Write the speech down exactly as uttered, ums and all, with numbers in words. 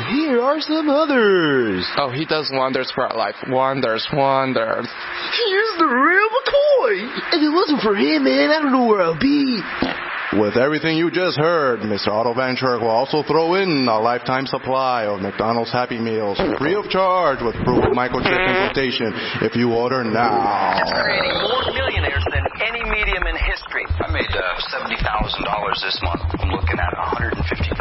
here are some others. Oh, he does wonders for our life. Wonders, wonders. Here's the real McCoy. If it wasn't for him, man, I don't know where I'll be. With everything you just heard, Mister Otto Van Scherk will also throw in a lifetime supply of McDonald's Happy Meals free of charge with proven microchip implantation if you order now. It's creating more millionaires than any medium in history. I made uh, seventy thousand dollars this month. I'm looking at one hundred fifty